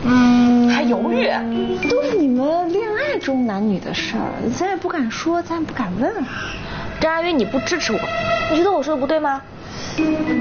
还犹豫？ 都是你们恋爱中男女的事儿，咱也不敢说，咱也不敢问啊。 张阿云，你不支持我，你觉得我说的不对吗？